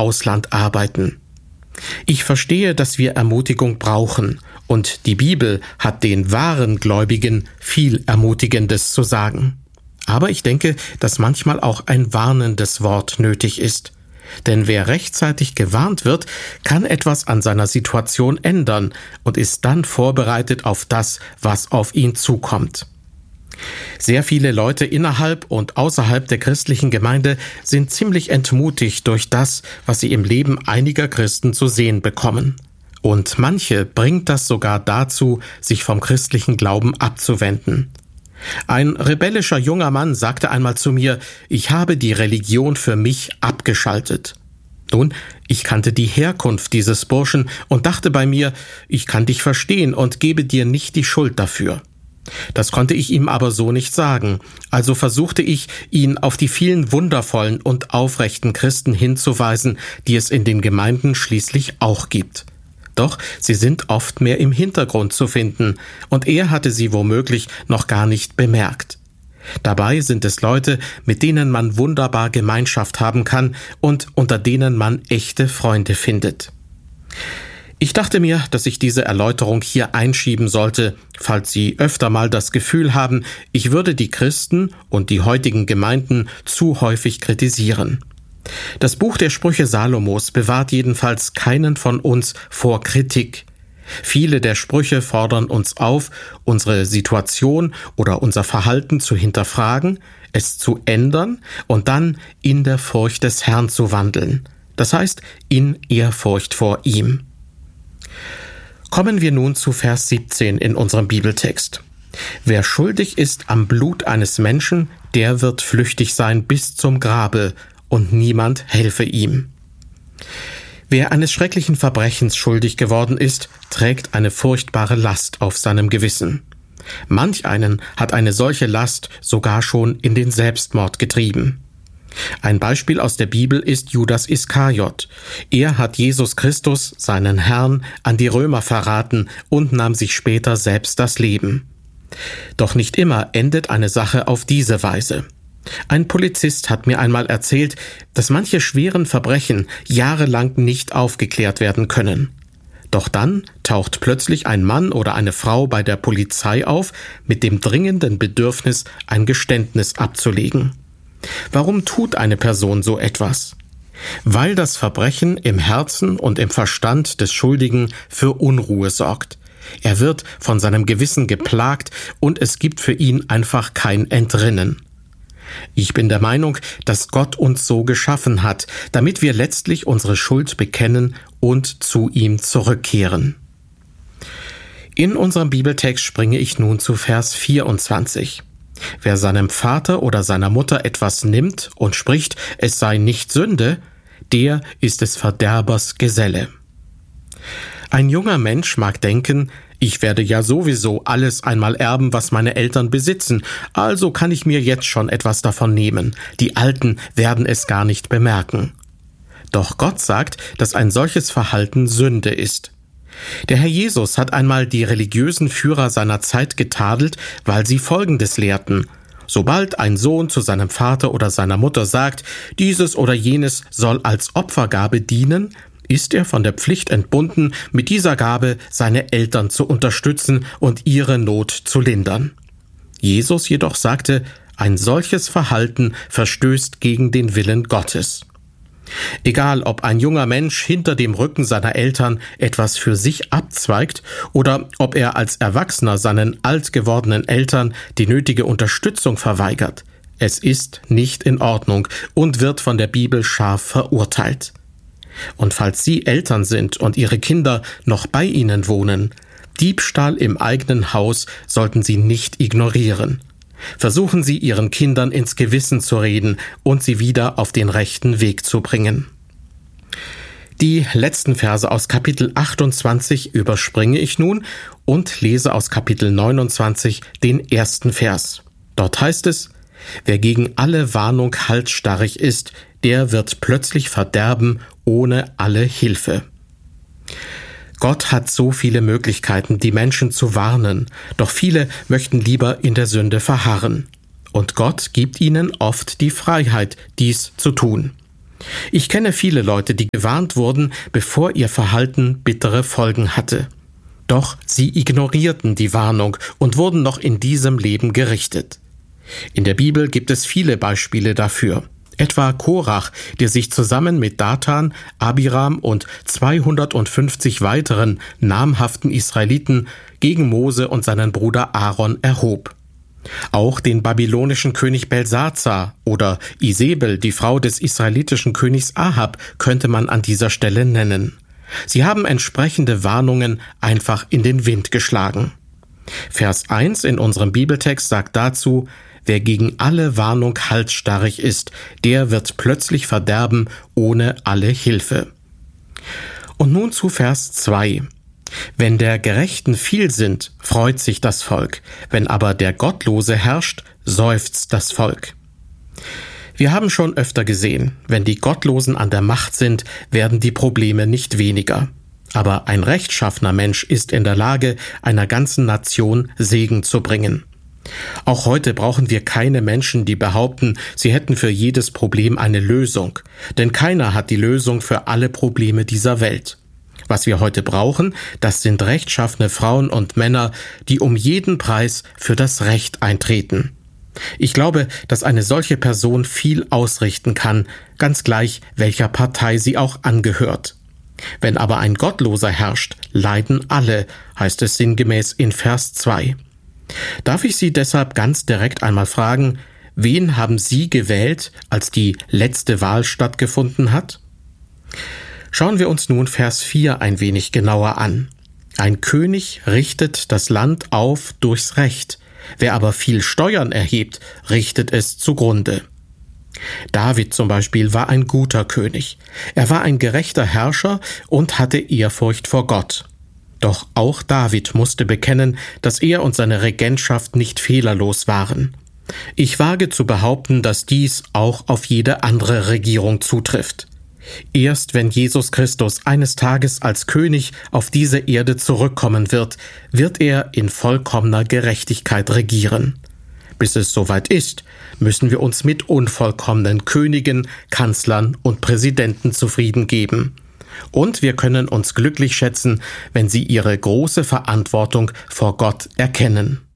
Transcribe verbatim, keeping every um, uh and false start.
Ausland arbeiten. Ich verstehe, dass wir Ermutigung brauchen, und die Bibel hat den wahren Gläubigen viel Ermutigendes zu sagen. Aber ich denke, dass manchmal auch ein warnendes Wort nötig ist. Denn wer rechtzeitig gewarnt wird, kann etwas an seiner Situation ändern und ist dann vorbereitet auf das, was auf ihn zukommt. Sehr viele Leute innerhalb und außerhalb der christlichen Gemeinde sind ziemlich entmutigt durch das, was sie im Leben einiger Christen zu sehen bekommen. Und manche bringt das sogar dazu, sich vom christlichen Glauben abzuwenden. Ein rebellischer junger Mann sagte einmal zu mir, ich habe die Religion für mich abgeschaltet. Nun, ich kannte die Herkunft dieses Burschen und dachte bei mir, ich kann dich verstehen und gebe dir nicht die Schuld dafür. Das konnte ich ihm aber so nicht sagen, also versuchte ich, ihn auf die vielen wundervollen und aufrechten Christen hinzuweisen, die es in den Gemeinden schließlich auch gibt. Doch sie sind oft mehr im Hintergrund zu finden, und er hatte sie womöglich noch gar nicht bemerkt. Dabei sind es Leute, mit denen man wunderbar Gemeinschaft haben kann und unter denen man echte Freunde findet. Ich dachte mir, dass ich diese Erläuterung hier einschieben sollte, falls Sie öfter mal das Gefühl haben, ich würde die Christen und die heutigen Gemeinden zu häufig kritisieren. Das Buch der Sprüche Salomos bewahrt jedenfalls keinen von uns vor Kritik. Viele der Sprüche fordern uns auf, unsere Situation oder unser Verhalten zu hinterfragen, es zu ändern und dann in der Furcht des Herrn zu wandeln. Das heißt, in Ehrfurcht vor ihm. Kommen wir nun zu Vers siebzehn in unserem Bibeltext. Wer schuldig ist am Blut eines Menschen, der wird flüchtig sein bis zum Grabe, und niemand helfe ihm. Wer eines schrecklichen Verbrechens schuldig geworden ist, trägt eine furchtbare Last auf seinem Gewissen. Manch einen hat eine solche Last sogar schon in den Selbstmord getrieben. Ein Beispiel aus der Bibel ist Judas Iskariot. Er hat Jesus Christus, seinen Herrn, an die Römer verraten und nahm sich später selbst das Leben. Doch nicht immer endet eine Sache auf diese Weise. Ein Polizist hat mir einmal erzählt, dass manche schweren Verbrechen jahrelang nicht aufgeklärt werden können. Doch dann taucht plötzlich ein Mann oder eine Frau bei der Polizei auf mit dem dringenden Bedürfnis, ein Geständnis abzulegen. Warum tut eine Person so etwas? Weil das Verbrechen im Herzen und im Verstand des Schuldigen für Unruhe sorgt. Er wird von seinem Gewissen geplagt und es gibt für ihn einfach kein Entrinnen. Ich bin der Meinung, dass Gott uns so geschaffen hat, damit wir letztlich unsere Schuld bekennen und zu ihm zurückkehren. In unserem Bibeltext springe ich nun zu Vers vierundzwanzig. Wer seinem Vater oder seiner Mutter etwas nimmt und spricht, es sei nicht Sünde, der ist des Verderbers Geselle. Ein junger Mensch mag denken, ich werde ja sowieso alles einmal erben, was meine Eltern besitzen, also kann ich mir jetzt schon etwas davon nehmen. Die Alten werden es gar nicht bemerken. Doch Gott sagt, dass ein solches Verhalten Sünde ist. Der Herr Jesus hat einmal die religiösen Führer seiner Zeit getadelt, weil sie Folgendes lehrten: Sobald ein Sohn zu seinem Vater oder seiner Mutter sagt, dieses oder jenes soll als Opfergabe dienen, ist er von der Pflicht entbunden, mit dieser Gabe seine Eltern zu unterstützen und ihre Not zu lindern. Jesus jedoch sagte, ein solches Verhalten verstößt gegen den Willen Gottes. Egal, ob ein junger Mensch hinter dem Rücken seiner Eltern etwas für sich abzweigt oder ob er als Erwachsener seinen alt gewordenen Eltern die nötige Unterstützung verweigert, es ist nicht in Ordnung und wird von der Bibel scharf verurteilt. Und falls Sie Eltern sind und Ihre Kinder noch bei Ihnen wohnen, Diebstahl im eigenen Haus sollten Sie nicht ignorieren. Versuchen Sie, Ihren Kindern ins Gewissen zu reden und sie wieder auf den rechten Weg zu bringen. Die letzten Verse aus Kapitel achtundzwanzig überspringe ich nun und lese aus Kapitel neunundzwanzig den ersten Vers. Dort heißt es: Wer gegen alle Warnung halsstarrig ist, der wird plötzlich verderben ohne alle Hilfe. Gott hat so viele Möglichkeiten, die Menschen zu warnen, doch viele möchten lieber in der Sünde verharren. Und Gott gibt ihnen oft die Freiheit, dies zu tun. Ich kenne viele Leute, die gewarnt wurden, bevor ihr Verhalten bittere Folgen hatte. Doch sie ignorierten die Warnung und wurden noch in diesem Leben gerichtet. In der Bibel gibt es viele Beispiele dafür. Etwa Korach, der sich zusammen mit Datan, Abiram und zweihundertfünfzig weiteren namhaften Israeliten gegen Mose und seinen Bruder Aaron erhob. Auch den babylonischen König Belsazar oder Isebel, die Frau des israelitischen Königs Ahab, könnte man an dieser Stelle nennen. Sie haben entsprechende Warnungen einfach in den Wind geschlagen. Vers eins in unserem Bibeltext sagt dazu: Wer gegen alle Warnung halsstarrig ist, der wird plötzlich verderben ohne alle Hilfe. Und nun zu Vers zwei. Wenn der Gerechten viel sind, freut sich das Volk, wenn aber der Gottlose herrscht, seufzt das Volk. Wir haben schon öfter gesehen, wenn die Gottlosen an der Macht sind, werden die Probleme nicht weniger. Aber ein rechtschaffener Mensch ist in der Lage, einer ganzen Nation Segen zu bringen. Auch heute brauchen wir keine Menschen, die behaupten, sie hätten für jedes Problem eine Lösung, denn keiner hat die Lösung für alle Probleme dieser Welt. Was wir heute brauchen, das sind rechtschaffene Frauen und Männer, die um jeden Preis für das Recht eintreten. Ich glaube, dass eine solche Person viel ausrichten kann, ganz gleich, welcher Partei sie auch angehört. Wenn aber ein Gottloser herrscht, leiden alle, heißt es sinngemäß in Vers zwei. Darf ich Sie deshalb ganz direkt einmal fragen, wen haben Sie gewählt, als die letzte Wahl stattgefunden hat? Schauen wir uns nun Vers vier ein wenig genauer an. Ein König richtet das Land auf durchs Recht, wer aber viel Steuern erhebt, richtet es zugrunde. David zum Beispiel war ein guter König. Er war ein gerechter Herrscher und hatte Ehrfurcht vor Gott. Doch auch David musste bekennen, dass er und seine Regentschaft nicht fehlerlos waren. Ich wage zu behaupten, dass dies auch auf jede andere Regierung zutrifft. Erst wenn Jesus Christus eines Tages als König auf diese Erde zurückkommen wird, wird er in vollkommener Gerechtigkeit regieren. Bis es soweit ist, müssen wir uns mit unvollkommenen Königen, Kanzlern und Präsidenten zufrieden geben. Und wir können uns glücklich schätzen, wenn sie ihre große Verantwortung vor Gott erkennen.